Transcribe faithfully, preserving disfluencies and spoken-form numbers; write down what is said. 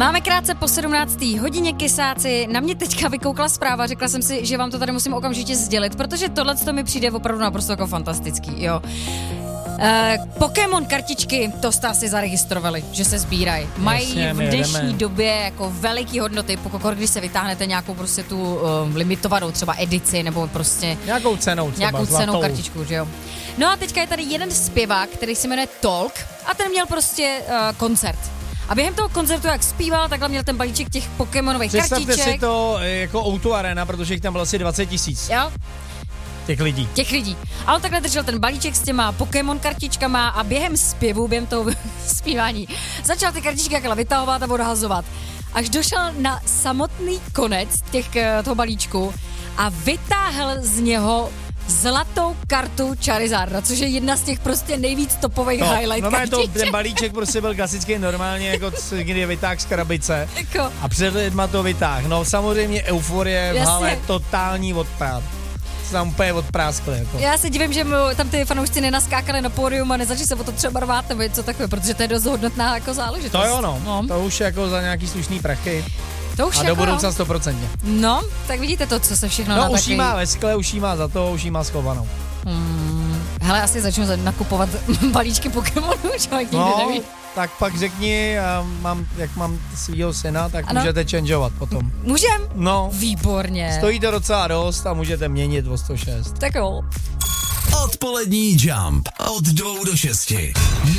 Máme krátce po sedmnácté hodině, kysáci. Na mě teďka vykoukla zpráva, řekla jsem si, že vám to tady musím okamžitě sdělit, protože tohle to mi přijde opravdu naprosto jako fantastický, jo. Uh, Pokémon kartičky, to jste asi zaregistrovali, že se sbírají. Mají Jasně, v dnešní době jako veliký hodnoty, pokud když se vytáhnete nějakou prostě tu uh, limitovanou třeba edici, nebo prostě nějakou cenou třeba, nějakou zlatou. cenou kartičku, že jo. No a teďka je tady jeden zpěvák, který se jmenuje Talk a ten měl prostě uh, koncert. A během toho koncertu, jak zpíval, takhle měl ten balíček těch Pokémonových kartiček. Představte si to jako O dva Arena, protože jich tam bylo asi dvacet tisíc. Jo. Těch lidí. Těch lidí. A on takhle držel ten balíček s těma Pokémon kartičkama a během zpěvu, během toho zpívání, začal ty kartičky jakhle vytahovat a odhazovat. Až došel na samotný konec těch, toho balíčku a vytáhl z něho zlatou kartu Charizarda, což je jedna z těch prostě nejvíc topových no, highlight no, kartiček. To, ten balíček prostě byl klasický normálně, jako kdy je vytáh z krabice jako. A před lidma to vytáh. No samozřejmě euforie v hale, totální odpad. Tam úplně odpráskli. Jako. Já se divím, že mu tam ty fanoušci nenaskákali na pódium a nezačali se o to třeba rvát nebo něco takové, protože to je dost hodnotná jako záležitost. To jo, no. no. To už jako za nějaký slušný prachy. To už a jako do budoucna sto procent. No, tak vidíte to, co se všechno no, na už takový... jí má ve skle, už jí má za to, už jí má schovanou. Hmm. Hele, asi začnu nakupovat balíčky Pokémonů, člověk nikdy no, neví. Tak pak řekni, mám, jak mám svýho syna, tak ano. můžete changeovat potom. Můžem? No. Výborně. Stojí to docela dost a můžete měnit o sto šest. Tak jo. Odpolední Jump od dvou do šesti.